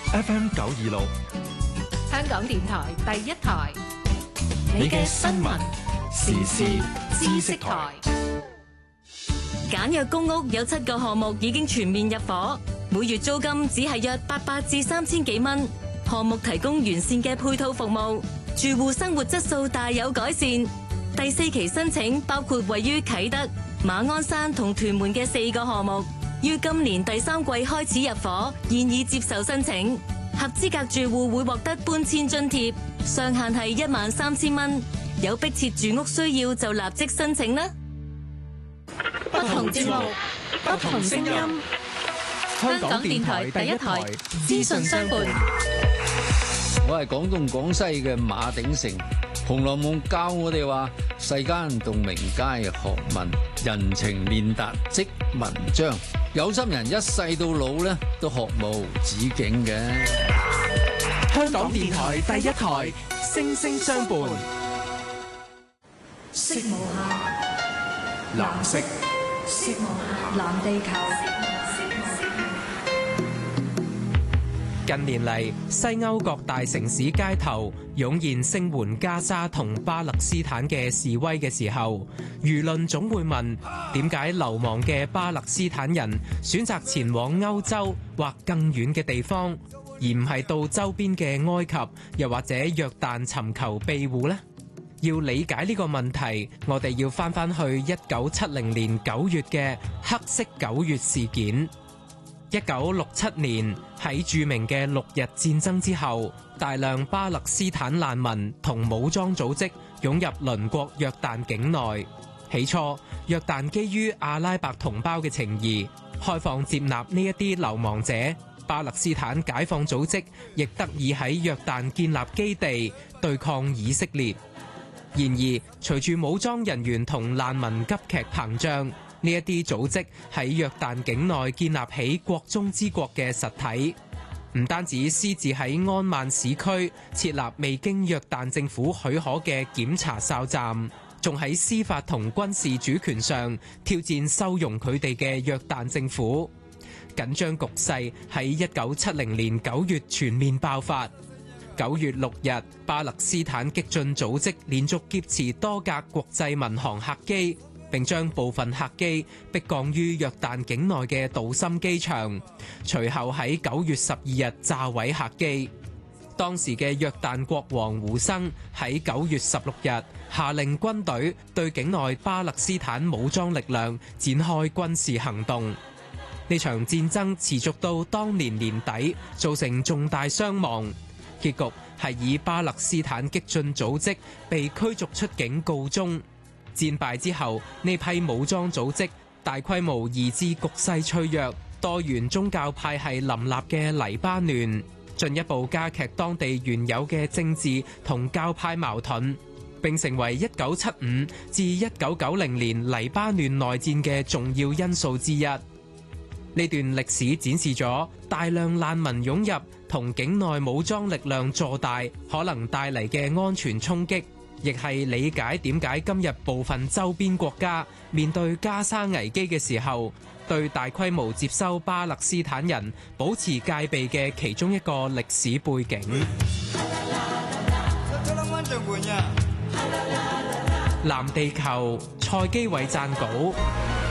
FM 926， 香港電台第一台， 你嘅新聞時事知識台。 簡約公屋有7個項目已經全面入伙，每月租金只係約800至3000幾蚊。項目提供完善嘅配套服務，住戶生活質素大有改善。第4期申請包括位於啟德、馬鞍山同屯門嘅4個項目，於今年第3季開始入伙，現已接受申請。合資格住戶會獲得搬遷津貼，上限係13000蚊。有迫切住屋需要就立即申請啦。 不同節目，不同聲音。香港電台第一台，資訊相伴。 我係廣東廣西嘅馬鼎盛，《紅樓夢》教我哋話：世間洞明皆學問，人情練達即文章。有心人一世到老咧，都學無止境嘅。 香港電台第一台，聲聲相伴。 色無限， 藍色， 色無限，藍地球。 近年嚟，西歐各大城市街頭湧現聲援加沙同巴勒斯坦嘅示威嘅時候，輿論總會問：點解流亡嘅巴勒斯坦人選擇前往歐洲或更遠嘅地方，而唔係到周邊嘅埃及又或者約旦尋求庇護呢？要理解呢個問題，我哋要翻返去1970年9月嘅黑色9月事件。1967年喺著名嘅6日戰爭之後，大量巴勒斯坦難民同武裝組織湧入鄰國約旦境內。起初，約旦基於阿拉伯同胞嘅情誼，開放接納呢一啲流亡者。巴勒斯坦解放組織亦得以喺約旦建立基地，對抗以色列。然而，隨住武裝人員同難民急劇膨脹，呢一啲組織喺約旦境內建立起國中之國嘅實體，唔單止私自喺安曼市區設立未經約旦政府許可嘅檢查哨站，仲喺司法同軍事主權上挑戰收容佢哋嘅約旦政府。緊張局勢喺1970年9月全面爆發。9月6日，巴勒斯坦激進組織連續劫持多架國際民航客機，並將部分客機迫降於約旦境內嘅杜森機場，隨後喺9月12日炸毀客機。當時嘅約旦國王胡生喺9月16日下令軍隊對境內巴勒斯坦武裝力量展開軍事行動。呢場戰爭持續到當年年底，造成重大傷亡。結局係以巴勒斯坦激進組織被驅逐出境告終。戰敗之後，呢批武裝組織大規模移至局勢脆弱、多元宗教派系林立嘅黎巴嫩，進一步加劇當地原有嘅政治同教派矛盾，並成為1975至1990年黎巴嫩內戰嘅重要因素之一。呢段歷史展示咗大量難民湧入同境內武裝力量坐大可能帶嚟嘅安全衝擊，亦係理解點解今日部分周邊國家面對加沙危機嘅時候，對大規模接收巴勒斯坦人保持戒備嘅其中一個歷史背景。藍地球，蔡基偉撰稿。